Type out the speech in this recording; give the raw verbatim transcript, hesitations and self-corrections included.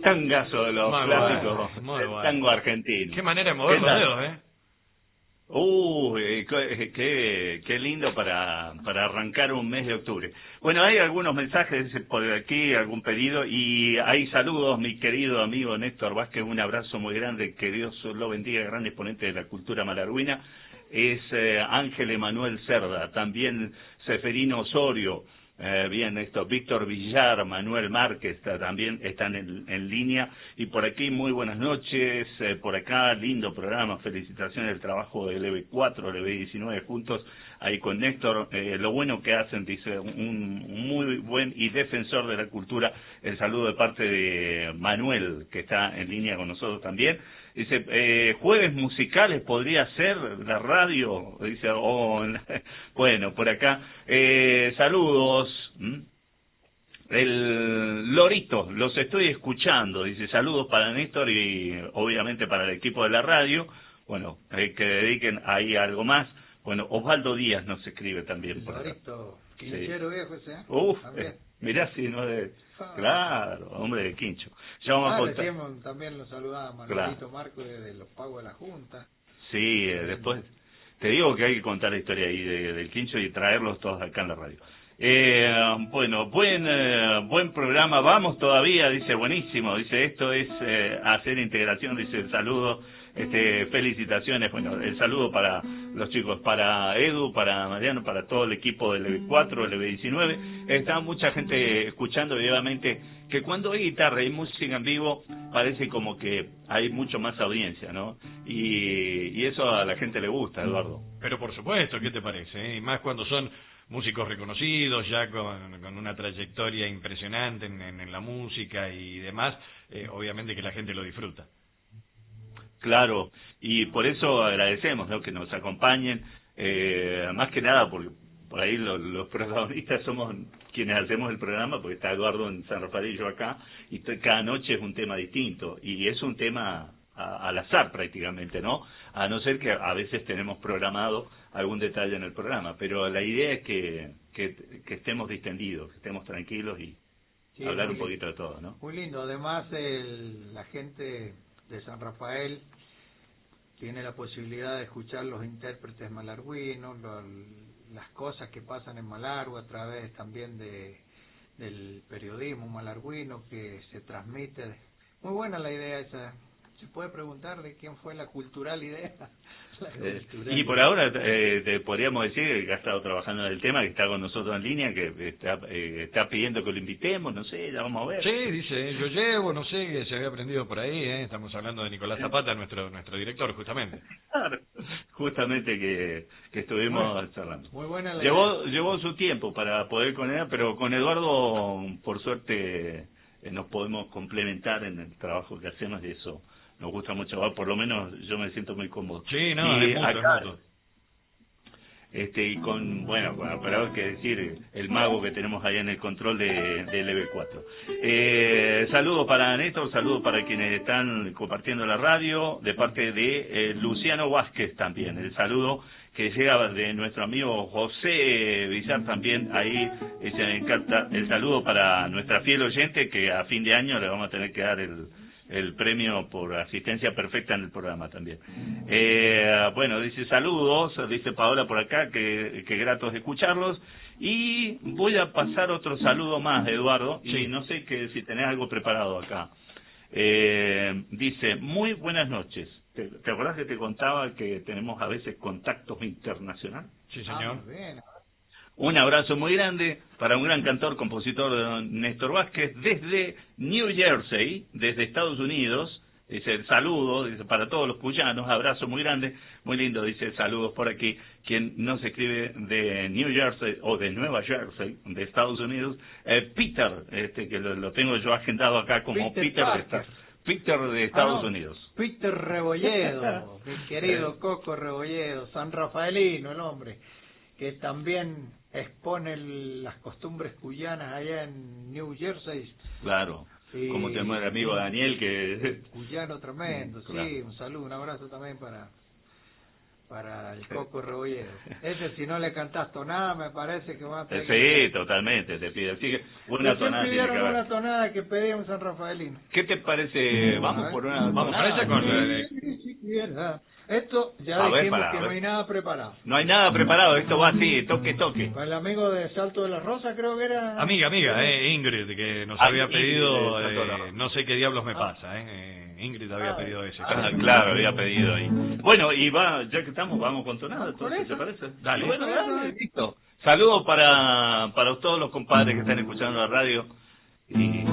tangazo de los Muy clásicos bueno, del bueno. tango argentino. Qué manera de mover los dedos, ¿eh? Uh, qué, qué, qué lindo para, para arrancar un mes de octubre. Bueno, hay algunos mensajes por aquí, algún pedido, y hay saludos, mi querido amigo Néstor Vázquez, un abrazo muy grande, que Dios lo bendiga, gran exponente de la cultura malarguina. Es eh, Ángel Emanuel Cerda, también Seferino Osorio, eh, bien, esto, Víctor Villar, Manuel Márquez, también están en, en línea, y por aquí muy buenas noches, eh, por acá lindo programa, felicitaciones del trabajo de L B cuatro, L B diecinueve juntos, ahí con Néstor, eh, lo bueno que hacen, dice, un, un muy buen y defensor de la cultura, el saludo de parte de Manuel, que está en línea con nosotros también. Dice, eh, jueves musicales podría ser la radio, dice, oh, bueno, por acá, eh, saludos, ¿Mm? El Lorito, los estoy escuchando, dice, saludos para Néstor y obviamente para el equipo de la radio, bueno, eh, que dediquen ahí algo más. Bueno, Osvaldo Díaz nos escribe también. El por acá. Lorito, quinchero Sí. viejo ese, ¿eh? Uf, eh, mirá si no de... Claro, hombre de quincho. Ya vamos ah, a contar. decíamos, también lo saludaba Manuelito claro. Marco de, de los pagos de la Junta. Sí, eh, después te digo que hay que contar la historia ahí de, del quincho y traerlos todos acá en la radio. Eh, bueno, buen eh, buen programa, vamos todavía, dice, buenísimo, dice, esto es eh, hacer integración, dice, el saludo, este, felicitaciones, bueno, el saludo para los chicos, para Edu, para Mariano, para todo el equipo del L B cuatro, L B diecinueve, está mucha gente escuchando, obviamente, que cuando hay guitarra y música en vivo, parece como que hay mucho más audiencia, ¿no? Y, y eso a la gente le gusta, Eduardo. Pero por supuesto, ¿qué te parece? Eh? Y más cuando son músicos reconocidos, ya con, con una trayectoria impresionante en, en, en la música y demás, eh, obviamente que la gente lo disfruta. Claro, y por eso agradecemos, ¿no?, que nos acompañen, eh, más que nada porque por ahí lo, los protagonistas somos quienes hacemos el programa, porque está Eduardo en San Rafael y yo acá, y cada noche es un tema distinto, y es un tema a, al azar prácticamente, ¿no? A no ser que a veces tenemos programado algún detalle en el programa, pero la idea es que, que, que estemos distendidos, que estemos tranquilos y sí, hablar un poquito de todo, ¿no? Muy lindo, además el, la gente de San Rafael tiene la posibilidad de escuchar los intérpretes malarguinos, lo, las cosas que pasan en Malargüe a través también de del periodismo malarguino que se transmite. Muy buena la idea esa. ¿Se puede preguntar de quién fue la cultural idea? La eh, cultural y por idea. ahora eh, te podríamos decir que ha estado trabajando en el tema, que está con nosotros en línea, que está eh, está pidiendo que lo invitemos, no sé, ya vamos a ver. Sí, dice, yo llevo, no sé, que se había aprendido por ahí, ¿eh? Estamos hablando de Nicolás Zapata, nuestro nuestro director, justamente. Claro, justamente que, que estuvimos Bueno, charlando. Muy buena la llevó idea. llevó su tiempo para poder con él, pero con Eduardo, por suerte, eh, nos podemos complementar en el trabajo que hacemos y eso nos gusta mucho, por lo menos yo me siento muy cómodo. Sí, no, y es mutuo, acá, es mutuo. Este, y con, bueno, bueno, pero hay que decir, el mago que tenemos allá en el control de, de L B cuatro. Eh, saludo para Néstor, saludo para quienes están compartiendo la radio, de parte de eh, Luciano Vázquez también. El saludo que llega de nuestro amigo José Villar también, ahí eh, se me encanta el saludo para nuestra fiel oyente, que a fin de año le vamos a tener que dar el el premio por asistencia perfecta en el programa también. Eh, bueno, dice saludos, dice Paola por acá, que, que gratos escucharlos, y voy a pasar otro saludo más, Eduardo, sí. Y no sé que si tenés algo preparado acá. Eh, dice, muy buenas noches. ¿Te, ¿Te acordás que te contaba que tenemos a veces contactos internacionales? Sí, señor. Ah, muy bien. Un abrazo muy grande para un gran cantor, compositor, Néstor Vázquez, desde New Jersey, desde Estados Unidos. Dice, saludo, dice, para todos los cuyanos, abrazo muy grande, muy lindo, dice, saludos por aquí. Quien nos escribe de New Jersey o de Nueva Jersey, de Estados Unidos, eh, Peter, este que lo, lo tengo yo agendado acá como Peter, Peter de, esta, Peter de Estados ah, no. Unidos. Peter Rebolledo, mi querido Coco Rebolledo, San Rafaelino el hombre, que también expone el, las costumbres cuyanas allá en New Jersey. Claro, sí, como tenemos el amigo Daniel que... Cuyano tremendo, claro. Sí, un saludo, un abrazo también para para el Coco Rebolledo. Ese, si no le cantás tonada, me parece que va a tener Sí, que... totalmente, te pido. Así que una tonada tiene que pidieron haber. una tonada que pedía un San Rafaelino. ¿Qué te parece? Vamos por una Vamos tonada. para esa con la de- Ni siquiera. Esto ya A ver, dijimos pará, que a no ver. hay nada preparado. No hay nada preparado, esto va así, toque, toque. Con el amigo de Salto de la Rosa, creo que era... Amiga, amiga, eh, Ingrid, que nos Ah, había Ingrid, pedido, de Salto de la eh, Rosa. no sé qué diablos me Ah. pasa, eh. eh, Ingrid había Ah, pedido ese. Ah, claro, había pedido ahí. Bueno, y va, ya que estamos, vamos con tonada, Por entonces, ¿te eso. parece? Dale. Bueno, dale, listo. Saludos para, para todos los compadres que están escuchando la radio. Y